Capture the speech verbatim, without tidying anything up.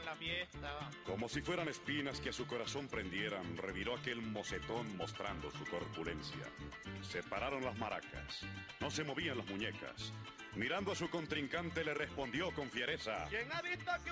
en la fiesta. Como si fueran espinas que a su corazón prendieran, reviró aquel mocetón mostrando su corpulencia. Se pararon las maracas, no se movían las muñecas. Mirando a su contrincante le respondió con fiereza: ¿Quién ha visto que